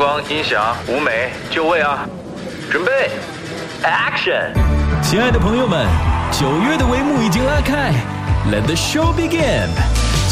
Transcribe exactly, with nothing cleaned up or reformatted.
光、音响、舞美、就位啊！准备 ，Action！ 亲爱的朋友们，九月的帷幕已经拉开 ，Let the show begin！